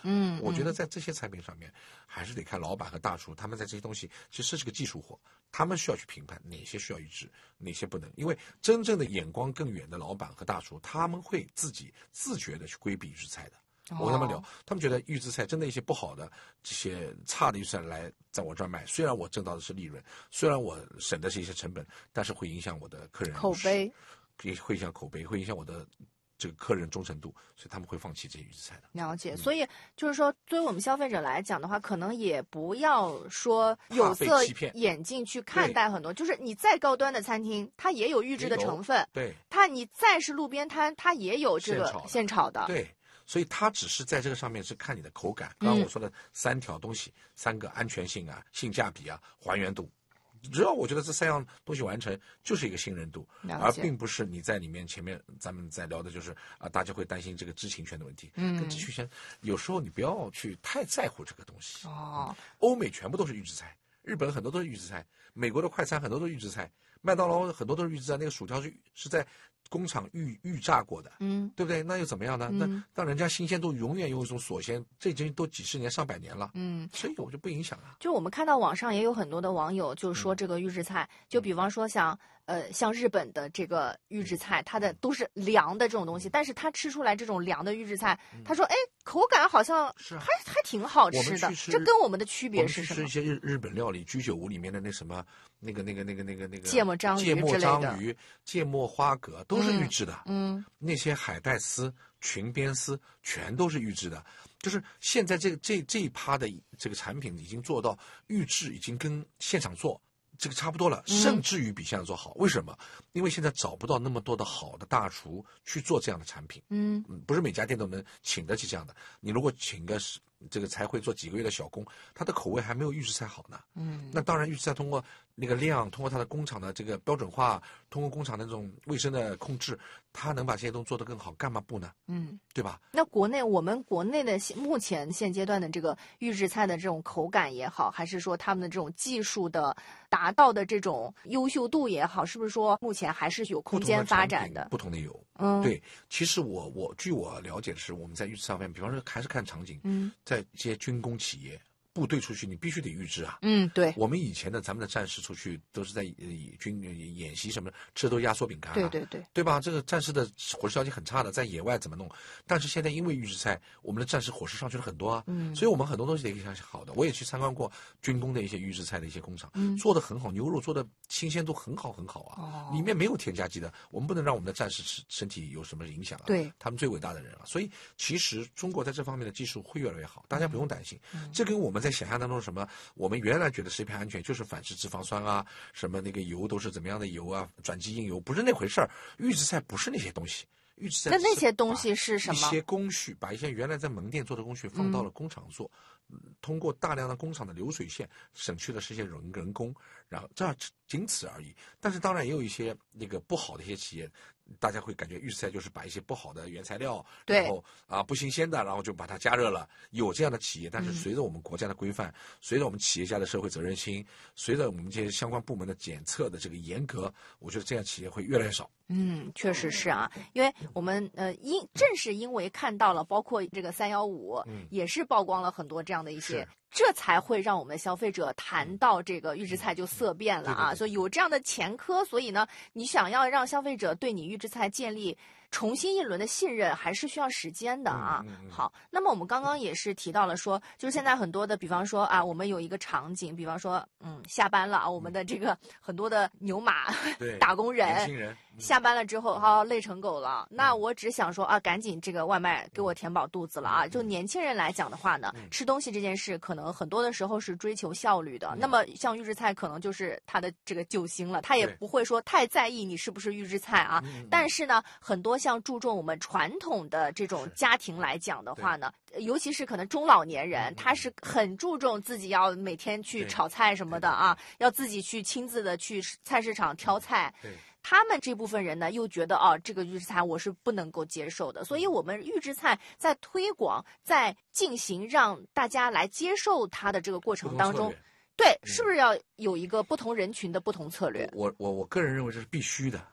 我觉得在这些产品上面，还是得看老板和大厨他们在这些东西，其实是个技术活，他们需要去评判哪些需要预制，哪些不能。因为真正的眼光更远的老板和大厨，他们会自己自觉的去规避预制菜的。我跟他们聊，他们觉得预制菜真的一些不好的、这些差的预制菜来在我这儿卖，虽然我挣到的是利润，虽然我省的是一些成本，但是会影响我的客人口碑， 也会影响口碑，会影响我的这个客人忠诚度，所以他们会放弃这些预制菜的。 了解，所以就是说，对于我们消费者来讲的话，可能也不要说有色眼镜去看待很多，就是你再高端的餐厅，它也有预制的成分， 对， 你再是路边摊，它也有这个现炒的， 对。所以它只是在这个上面是看你的口感，刚刚我说的3条东西，3个安全性啊、性价比啊、还原度，只要我觉得这3样东西完成，就是一个信任度，而并不是你在里面前面咱们在聊的就是大家会担心这个知情权的问题，跟知情权有时候你不要去太在乎这个东西。欧美全部都是预制菜，日本很多都是预制菜，美国的快餐很多都是预制菜，麦当劳很多都是预制菜，那个薯条是在工厂预炸过的，对不对？那又怎么样呢？那让人家新鲜度永远有一种锁鲜，这已经都几十年、上百年了，所以我就不影响啊。 就我们看到网上也有很多的网友就说这个预制菜，就比方说像日本的这个预制菜，它的都是凉的这种东西，但是他吃出来这种凉的预制菜，他说口感好像还挺好吃的，这跟我们的区别是什么？ 我们去吃一些日本料理，居酒屋里面的那什么那个芥末章鱼、 芥末花蛤都是预制的，那些海带丝、裙边丝全都是预制的。就是现在这一趴的这个产品已经做到预制，已经跟现场做这个差不多了，甚至于比现在做好。为什么？因为现在找不到那么多的好的大厨去做这样的产品，不是每家店都能请得起这样的。你如果请个这个才会做几个月的小工，他的口味还没有预制菜好呢。那当然预制菜通过那个量，通过它的工厂的这个标准化，通过工厂的那种卫生的控制，他能把这些东西做得更好，干嘛不呢？对吧？ 那我们国内的目前现阶段的这个预制菜的这种口感也好，还是说他们的这种技术的达到的这种优秀度也好，是不是说目前还是有空间发展的？ 不同的有，对。其实据我了解的是，我们在预制菜方面，比方说还是看场景，在一些军工企业。部队出去你必须得预制啊， 对。 我们以前的咱们的战士出去都是在军演习什么的，吃的都是压缩饼干啊，对吧？这个战士的伙食条件很差的，在野外怎么弄？但是现在因为预制菜，我们的战士伙食上去了很多啊，所以我们很多东西得想好的。我也去参观过军工的一些预制菜的一些工厂，做的很好，牛肉做的新鲜度很好啊，里面没有添加剂的，我们不能让我们的战士身体有什么影响啊， 对， 他们最伟大的人啊，所以其实中国在这方面的技术会越来越好，大家不用担心，这跟我们在想象当中什么，我们原来觉得食品安全就是反式脂肪酸啊，什么那个油都是怎么样的油啊，转基因油不是那回事儿，预制菜不是那些东西，预制菜那些东西是什么？ 一些工序，把一些原来在门店做的工序放到了工厂做，通过大量的工厂的流水线省去了这些人工，然后这仅此而已。但是当然也有一些那个不好的一些企业。大家会感觉预制菜就是把一些不好的原材料，然后不新鲜的，然后就把它加热了，有这样的企业。但是随着我们国家的规范，随着我们企业家的社会责任心，随着我们这些相关部门的检测的这个严格，我觉得这样企业会越来越少。 确实是啊，因为我们正是因为看到了，包括这个315，也是曝光了很多这样的一些，这才会让我们的消费者谈到这个预制菜就色变了啊。所以有这样的前科，所以呢，你想要让消费者对你预制菜建立重新一轮的信任，还是需要时间的啊。好，那么我们刚刚也是提到了说，就是现在很多的，比方说我们有一个场景，比方说下班了啊，我们的这个很多的牛马打工人年轻人下班了之后累成狗了，那我只想说赶紧这个外卖给我填饱肚子了啊。就年轻人来讲的话呢，吃东西这件事可能很多的时候是追求效率的，那么像预制菜可能就是他的这个救星了，他也不会说太在意你是不是预制菜啊。但是呢，很多像注重我们传统的这种家庭来讲的话呢，尤其是可能中老年人，他是很注重自己要每天去炒菜什么的啊，要自己去亲自的去菜市场挑菜。他们这部分人呢，又觉得这个预制菜我是不能够接受的，所以我们预制菜在推广、在进行让大家来接受它的这个过程当中，对，是不是要有一个不同人群的不同策略？ 我个人认为这是必须的。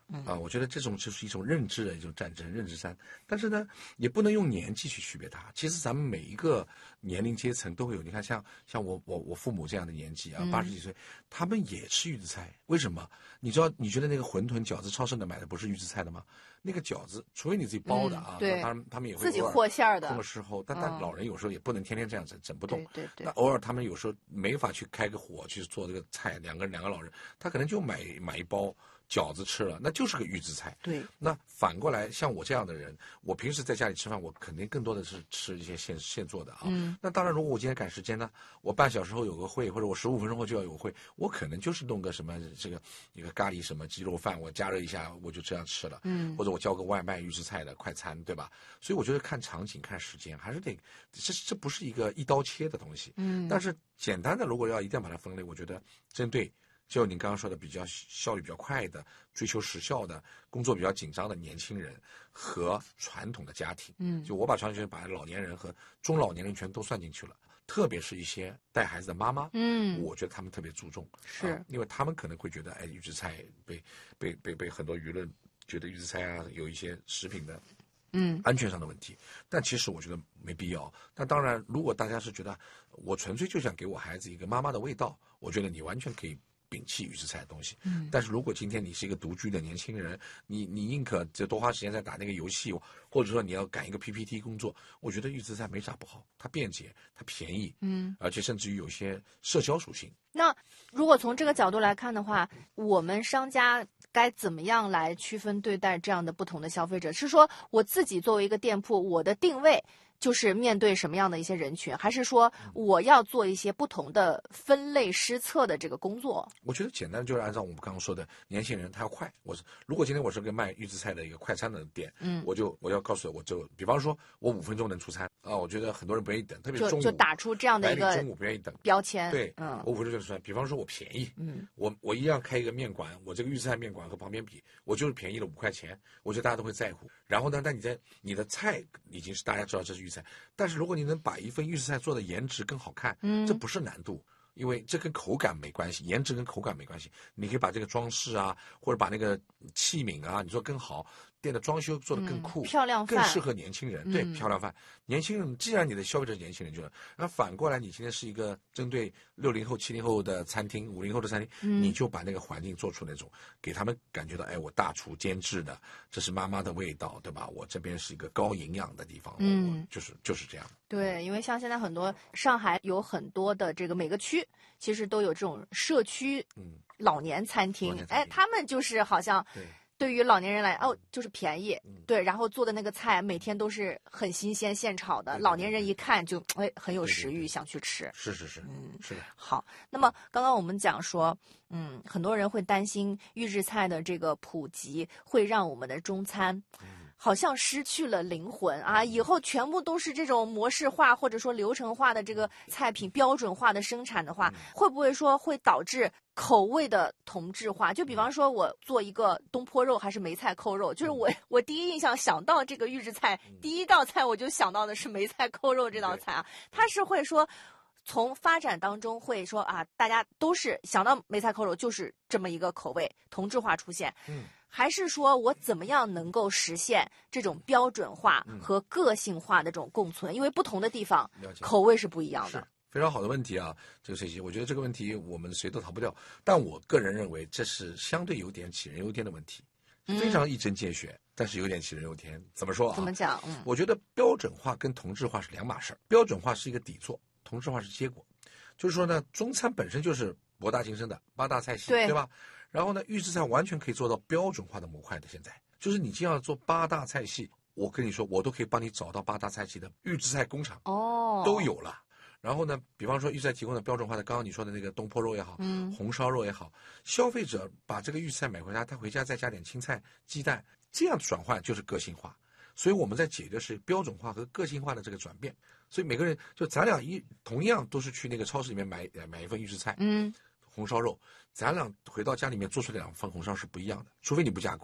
我觉得这种就是一种认知的一种战争，认知战。但是呢，也不能用年纪去区别它。其实咱们每一个年龄阶层都会有。你看像我父母这样的年纪啊，80几岁，他们也吃预制菜。为什么？你知道？你觉得那个馄饨、饺子，超市里买的不是预制菜的吗？那个饺子，除非你自己包的啊， 对， 当然他们也会自己和馅儿的， 控个时候。但老人有时候也不能天天这样整不动。 对。 那偶尔他们有时候没法去开个火去做这个菜，两个老人，他可能就买一包饺子吃了，那就是个预制菜。 对。 那反过来，像我这样的人，我平时在家里吃饭，我肯定更多的是吃一些现做的啊。那当然，如果我今天赶时间呢，我半小时后有个会，或者我15分钟后就要有个会，我可能就是弄个什么一个咖喱什么鸡肉饭，我加热一下，我就这样吃了。或者我叫个外卖预制菜的快餐，对吧？所以我觉得看场景、看时间，还是得这不是一个一刀切的东西。但是简单的，如果一定要把它分类，我觉得针对就你刚刚说的比较效率比较快的、追求时效的、工作比较紧张的年轻人和传统的家庭，就我把传统人把老年人和中老年人全都算进去了，特别是一些带孩子的妈妈，我觉得他们特别注重， 是因为他们可能会觉得，预制菜被很多舆论觉得预制菜啊有一些食品的安全上的问题，但其实我觉得没必要。但当然，如果大家是觉得我纯粹就想给我孩子一个妈妈的味道，我觉得你完全可以摒弃预制菜的东西。但是如果今天你是一个独居的年轻人，你宁可就多花时间在打那个游戏，或者说你要赶一个 PPT 工作，我觉得预制菜没啥不好，它便捷，它便宜，而且甚至于有些社交属性。 那如果从这个角度来看的话，我们商家该怎么样来区分对待这样的不同的消费者？是说我自己作为一个店铺，我的定位就是面对什么样的一些人群，还是说我要做一些不同的分类施策的这个工作？ 我觉得简单就是按照我们刚刚说的，年轻人他要快。如果今天我是个卖预制菜的一个快餐的店，我要告诉我比方说我5分钟能出餐啊，我觉得很多人不愿意等，特别是中午就打出这样的一个中午不愿意等标签。 对，我5分钟就出餐。比方说我便宜，我一样开一个面馆，我这个预制菜面馆和旁边比，我就是便宜了5块钱，我觉得大家都会在乎。然后呢，但你的菜已经是大家知道这是预制菜，但是如果你能把一份预制菜做的颜值更好看，这不是难度。因为这跟口感没关系，颜值跟口感没关系。你可以把这个装饰啊，或者把那个器皿啊，你做更好，店的装修做得更酷， 漂亮饭更适合年轻人。对，漂亮饭，年轻人，既然你的消费者是年轻人，就是那反过来，你今天是一个针对60后、70后的餐厅、50后的餐厅，你就把那个环境做出那种，给他们感觉到，我大厨监制的，这是妈妈的味道，对吧？我这边是一个高营养的地方，我就是这样。 对，因为像现在很多上海有很多的这个每个区其实都有这种社区老年餐厅，他们就是好像对于老年人来就是便宜，对，然后做的那个菜每天都是很新鲜现炒的，老年人一看就很有食欲想去吃。 是，是的。 好，那么刚刚我们讲说，很多人会担心预制菜的这个普及会让我们的中餐好像失去了灵魂啊！以后全部都是这种模式化或者说流程化的这个菜品标准化的生产的话，会不会说会导致口味的同质化？就比方说我做一个东坡肉还是梅菜扣肉，就是我第一印象想到这个预制菜，第一道菜我就想到的是梅菜扣肉这道菜啊，它是会说从发展当中会说啊，大家都是想到梅菜扣肉就是这么一个口味同质化出现，还是说我怎么样能够实现这种标准化和个性化的这种共存？因为不同的地方口味是不一样的。 非常好的问题啊，这个信息，我觉得这个问题我们谁都逃不掉。但我个人认为这是相对有点杞人忧天的问题，非常一针见血，但是有点杞人忧天。怎么说啊？ 怎么讲？ 我觉得标准化跟同质化是两码事儿。标准化是一个底座，同质化是结果。就是说呢，中餐本身就是博大精深的8大菜系，对吧？然后呢，预制菜完全可以做到标准化的模块的。现在就是你既要做8大菜系，我跟你说，我都可以帮你找到8大菜系的预制菜工厂，都有了。然后呢，比方说预制菜提供的标准化的，刚刚你说的那个东坡肉也好，红烧肉也好，消费者把这个预制菜买回家，他回家再加点青菜、鸡蛋，这样转换就是个性化。所以我们在解的是标准化和个性化的这个转变。所以每个人就咱俩同样都是去那个超市里面买一份预制菜，红烧肉，咱俩回到家里面做出来2份红烧是不一样的，除非你不加工。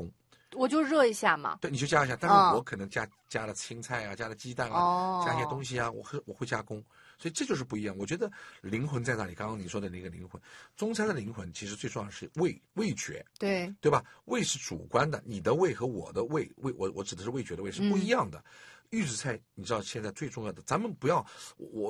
我就热一下嘛。 对，你就加一下，但是我可能加了青菜啊，加了鸡蛋啊，加一些东西啊，我会加工，所以这就是不一样。我觉得灵魂在哪里？刚刚你说的那个灵魂，中餐的灵魂其实最重要的是味觉，对吧？味是主观的，你的味和我的味，我指的是味觉的味是不一样的。预制菜，你知道现在最重要的，咱们不要我。